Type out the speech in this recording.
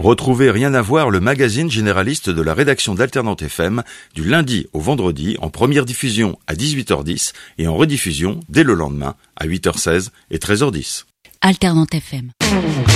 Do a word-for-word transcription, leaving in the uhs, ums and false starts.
Retrouvez Rien à voir, le magazine généraliste de la rédaction d'Alternante F M, du lundi au vendredi, en première diffusion à dix-huit heures dix et en rediffusion dès le lendemain à huit heures seize et treize heures dix. Alternante F M.